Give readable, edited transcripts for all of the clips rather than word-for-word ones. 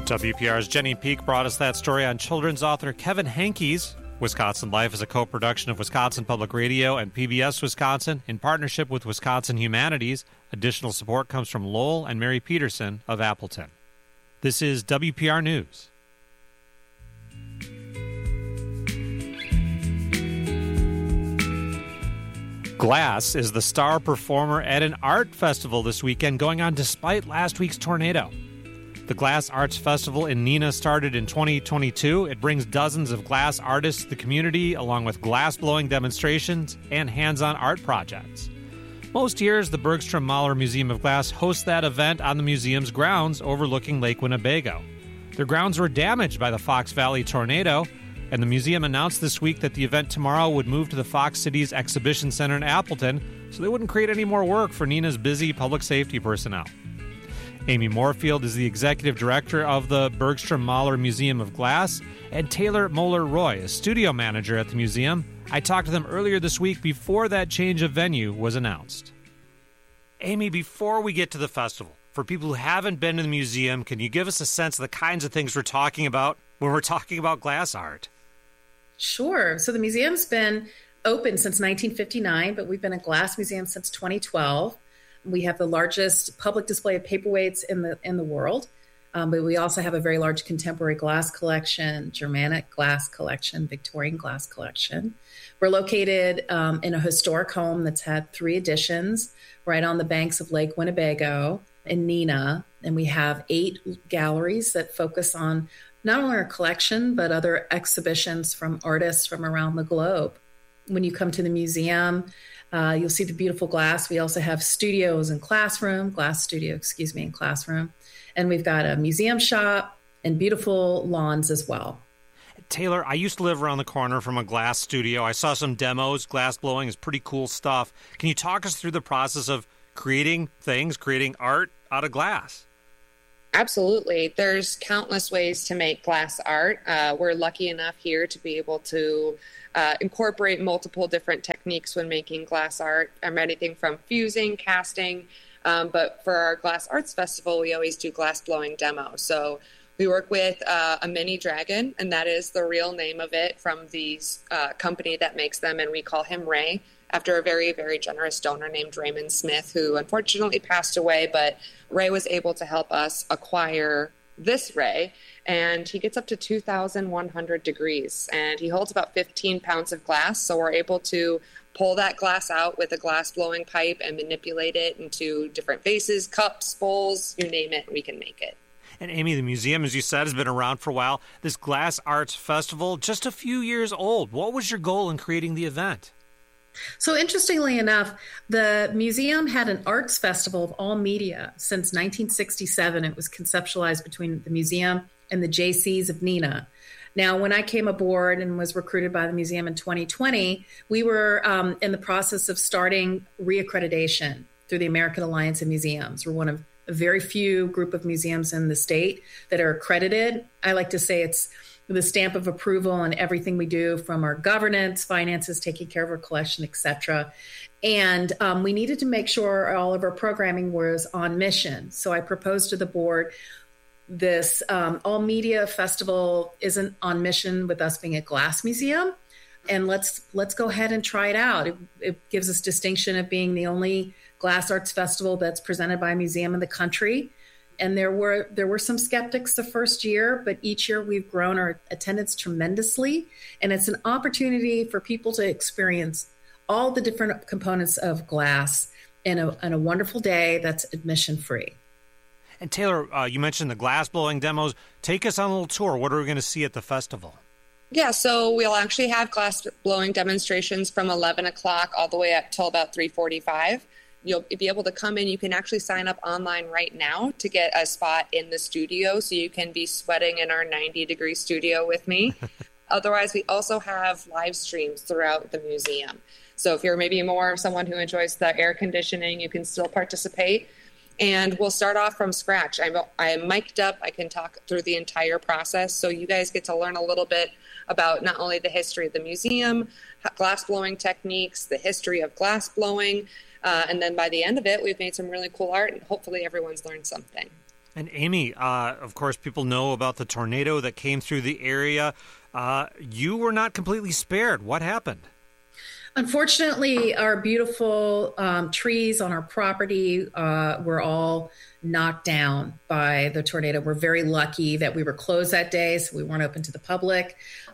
WPR's Jenny Peak brought us that story on children's author Kevin Henkes. Wisconsin Life is a co-production of Wisconsin Public Radio and PBS Wisconsin in partnership with Wisconsin Humanities. Additional support comes from Lowell and Mary Peterson of Appleton. This is WPR News. Glass is the star performer at an art festival this weekend, going on despite last week's tornado. The Glass Arts Festival in Neenah started in 2022. It brings dozens of glass artists to the community, along with glass-blowing demonstrations and hands-on art projects. Most years, the Bergstrom Mahler Museum of Glass hosts that event on the museum's grounds overlooking Lake Winnebago. Their grounds were damaged by the Fox Valley tornado, and the museum announced this week that the event tomorrow would move to the Fox Cities Exhibition Center in Appleton, so they wouldn't create any more work for Neenah's busy public safety personnel. Amy Moorfield is the executive director of the Bergstrom Mahler Museum of Glass, and Taylor Moeller-Roy is studio manager at the museum. I talked to them earlier this week before that change of venue was announced. Amy, before we get to the festival, for people who haven't been to the museum, can you give us a sense of the kinds of things we're talking about when we're talking about glass art? Sure. So the museum's been open since 1959, but we've been a glass museum since 2012. We have the largest public display of paperweights in the world, but we also have a very large contemporary glass collection, Germanic glass collection, Victorian glass collection. We're located in a historic home that's had 3 additions right on the banks of Lake Winnebago in Neenah, and we have 8 galleries that focus on not only our collection, but other exhibitions from artists from around the globe. When you come to the museum, you'll see the beautiful glass. We also have studios and classroom, and classroom. And we've got a museum shop and beautiful lawns as well. Taylor, I used to live around the corner from a glass studio. I saw some demos. Glass blowing is pretty cool stuff. Can you talk us through the process of creating art out of glass? Absolutely. There's countless ways to make glass art. We're lucky enough here to be able to incorporate multiple different techniques when making glass art. Anything from fusing, casting, but for our Glass Arts Festival, we always do glass blowing demos. So we work with a mini dragon, and that is the real name of it from the company that makes them, and we call him Ray, after a very, very generous donor named Raymond Smith, who unfortunately passed away, but Ray was able to help us acquire this Ray, and he gets up to 2,100 degrees, and he holds about 15 pounds of glass, so we're able to pull that glass out with a glass blowing pipe and manipulate it into different vases, cups, bowls, you name it, we can make it. And Amy, the museum, as you said, has been around for a while. This Glass Arts Festival, just a few years old. What was your goal in creating the event? So interestingly enough, the museum had an arts festival of all media since 1967. It was conceptualized between the museum and the JCs of Neenah. Now, when I came aboard and was recruited by the museum in 2020, we were in the process of starting reaccreditation through the American Alliance of Museums. We're one of a very few group of museums in the state that are accredited. I like to say it's the stamp of approval on everything we do, from our governance, finances, taking care of our collection, et cetera. And we needed to make sure all of our programming was on mission. So I proposed to the board this all media festival isn't on mission with us being a glass museum. And let's go ahead and try it out. It gives us distinction of being the only glass arts festival that's presented by a museum in the country. And there were some skeptics the first year, but each year we've grown our attendance tremendously. And it's an opportunity for people to experience all the different components of glass in a wonderful day that's admission free. And Taylor, you mentioned the glass blowing demos. Take us on a little tour. What are we going to see at the festival? Yeah, so we'll actually have glass blowing demonstrations from 11 o'clock all the way up till about 3:45. You'll be able to come in. You can actually sign up online right now to get a spot in the studio, so you can be sweating in our 90-degree studio with me. Otherwise, we also have live streams throughout the museum. So if you're maybe more someone who enjoys the air conditioning, you can still participate. And we'll start off from scratch. I am mic'd up. I can talk through the entire process, so you guys get to learn a little bit about not only the history of the museum, glass blowing techniques, the history of glass blowing, and then by the end of it, we've made some really cool art, and hopefully everyone's learned something. And Amy, of course, people know about the tornado that came through the area. You were not completely spared. What happened? Unfortunately, our beautiful trees on our property were all knocked down by the tornado. We're very lucky that we were closed that day, so we weren't open to the public.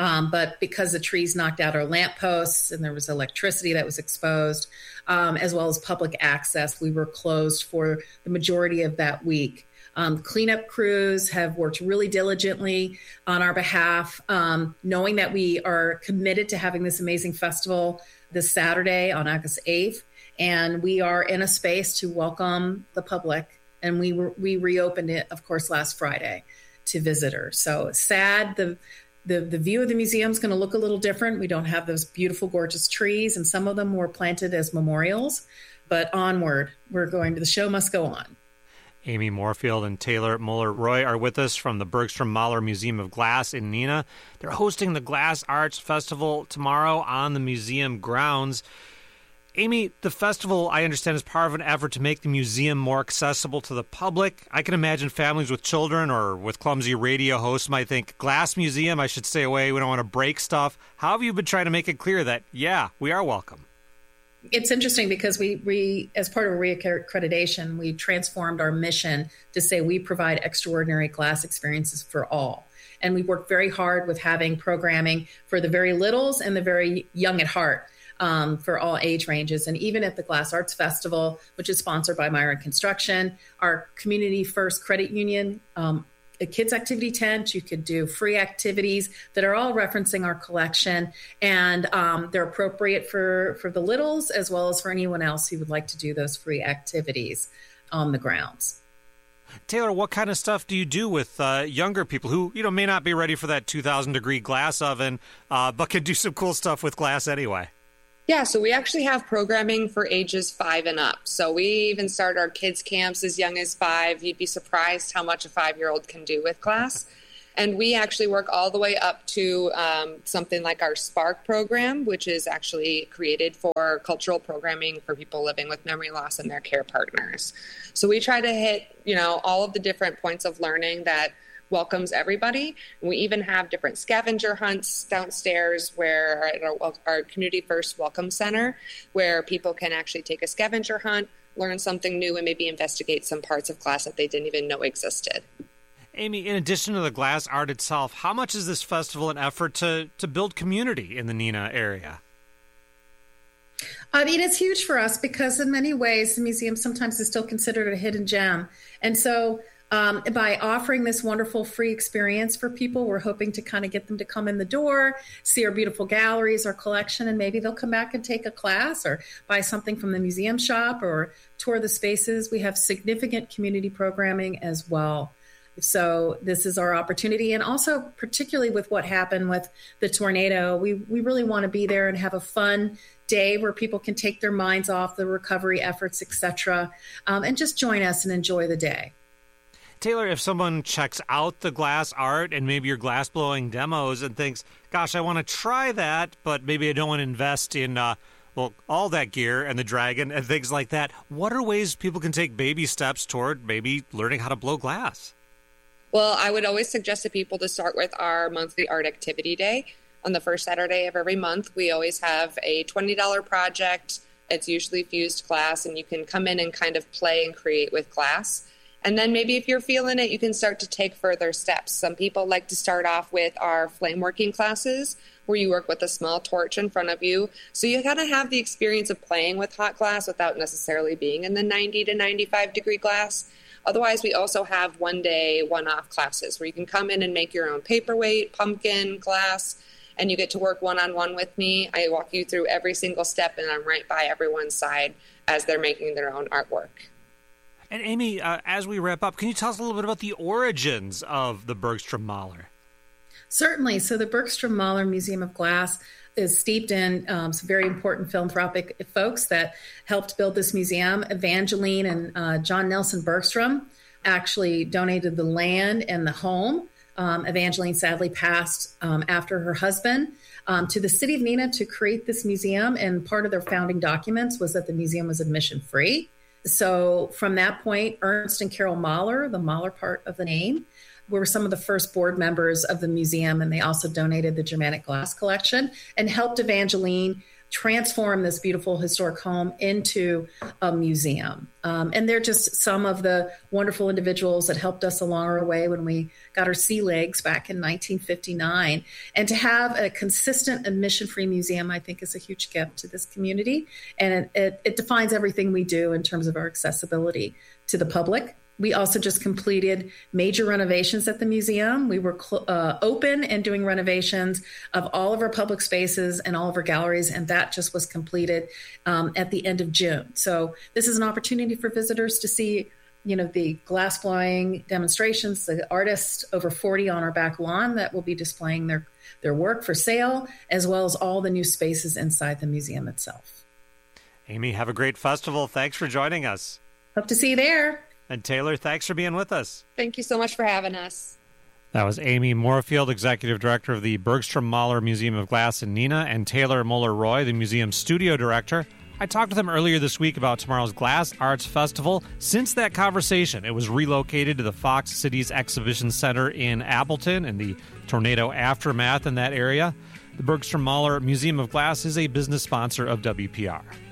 But because the trees knocked out our lampposts and there was electricity that was exposed, as well as public access, we were closed for the majority of that week. Cleanup crews have worked really diligently on our behalf, knowing that we are committed to having this amazing festival this Saturday on August 8th. And we are in a space to welcome the public. And we reopened it, of course, last Friday to visitors. So sad. The view of the museum is going to look a little different. We don't have those beautiful, gorgeous trees, and some of them were planted as memorials. But onward, the show must go on. Amy Moorfield and Taylor Muller-Roy are with us from the Bergstrom Mahler Museum of Glass in Neenah. They're hosting the Glass Arts Festival tomorrow on the museum grounds. Amy, the festival, I understand, is part of an effort to make the museum more accessible to the public. I can imagine families with children or with clumsy radio hosts might think, Glass Museum, I should stay away, we don't want to break stuff. How have you been trying to make it clear that, yeah, we are welcome? It's interesting because we, as part of a reaccreditation, we transformed our mission to say we provide extraordinary glass experiences for all. And we work very hard with having programming for the very littles and the very young at heart, for all age ranges. And even at the Glass Arts Festival, which is sponsored by Myron Construction, our Community First Credit Union, a kids activity tent, you could do free activities that are all referencing our collection, and they're appropriate for the littles as well as for anyone else who would like to do those free activities on the grounds. Taylor, what kind of stuff do you do with younger people who may not be ready for that 2,000-degree glass oven, but can do some cool stuff with glass anyway? Yeah, so we actually have programming for ages 5 and up. So we even start our kids' camps as young as 5. You'd be surprised how much a 5-year-old can do with glass. And we actually work all the way up to something like our Spark program, which is actually created for cultural programming for people living with memory loss and their care partners. So we try to hit, all of the different points of learning that welcomes everybody. And we even have different scavenger hunts downstairs where at our Community First Welcome Center, where people can actually take a scavenger hunt, learn something new, and maybe investigate some parts of glass that they didn't even know existed. Amy, in addition to the glass art itself, how much is this festival an effort to build community in the Neenah area? I mean, it's huge for us because in many ways, the museum sometimes is still considered a hidden gem. And so by offering this wonderful free experience for people, we're hoping to kind of get them to come in the door, see our beautiful galleries, our collection, and maybe they'll come back and take a class or buy something from the museum shop or tour the spaces. We have significant community programming as well. So this is our opportunity. And also, particularly with what happened with the tornado, we really want to be there and have a fun day where people can take their minds off the recovery efforts, et cetera, and just join us and enjoy the day. Taylor, if someone checks out the glass art and maybe your glass blowing demos and thinks, gosh, I want to try that, but maybe I don't want to invest in all that gear and the dragon and things like that, what are ways people can take baby steps toward maybe learning how to blow glass? Well, I would always suggest to people to start with our monthly art activity day. On the first Saturday of every month, we always have a $20 project. It's usually fused glass, and you can come in and kind of play and create with glass. And then maybe if you're feeling it, you can start to take further steps. Some people like to start off with our flame working classes, where you work with a small torch in front of you. So you kind of have the experience of playing with hot glass without necessarily being in the 90 to 95 degree glass. Otherwise, we also have one-day, one-off classes where you can come in and make your own paperweight, pumpkin, glass, and you get to work one-on-one with me. I walk you through every single step, and I'm right by everyone's side as they're making their own artwork. And Amy, as we wrap up, can you tell us a little bit about the origins of the Bergstrom Mahler? Certainly. So the Bergstrom Mahler Museum of Glass is steeped in some very important philanthropic folks that helped build this museum. Evangeline and John Nelson Bergstrom actually donated the land and the home. Evangeline sadly passed after her husband to the city of Neenah to create this museum. And part of their founding documents was that the museum was admission free. so from that point, Ernst and Carol Mahler, the Mahler part of the name, were some of the first board members of the museum, and they also donated the Germanic glass collection and helped Evangeline transform this beautiful historic home into a museum. And they're just some of the wonderful individuals that helped us along our way when we got our sea legs back in 1959. And to have a consistent and mission-free museum, I think, is a huge gift to this community. And it defines everything we do in terms of our accessibility to the public. We also just completed major renovations at the museum. We were open and doing renovations of all of our public spaces and all of our galleries, and that just was completed at the end of June. So this is an opportunity for visitors to see, the glass blowing demonstrations, the artists, over 40 on our back lawn that will be displaying their work for sale, as well as all the new spaces inside the museum itself. Amy, have a great festival. Thanks for joining us. Hope to see you there. And Taylor, thanks for being with us. Thank you so much for having us. That was Amy Moorfield, Executive Director of the Bergstrom Mahler Museum of Glass in Neenah, and Taylor Muller-Roy, the museum's Studio Director. I talked with them earlier this week about tomorrow's Glass Arts Festival. Since that conversation, it was relocated to the Fox Cities Exhibition Center in Appleton in the tornado aftermath in that area. The Bergstrom Mahler Museum of Glass is a business sponsor of WPR.